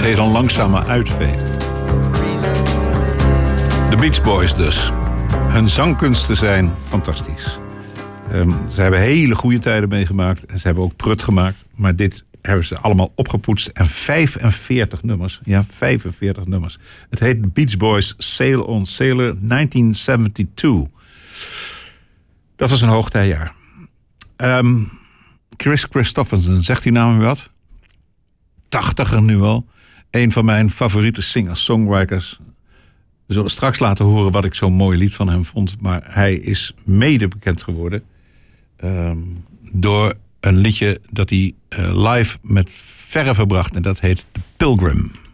Het heet een langzame uitveten. De Beach Boys dus. Hun zangkunsten zijn fantastisch. Ze hebben hele goede tijden meegemaakt. En ze hebben ook prut gemaakt. Maar dit hebben ze allemaal opgepoetst. En 45 nummers. Ja, 45 nummers. Het heet Beach Boys Sail on Sailor 1972. Dat was een hoogtijjaar. Chris Christofferson, zegt die naam u wat? 80er nu al. Een van mijn favoriete singers-songwriters. We zullen straks laten horen wat ik zo'n mooi lied van hem vond. Maar hij is mede bekend geworden door een liedje dat hij live met verve bracht. En dat heet The Pilgrim.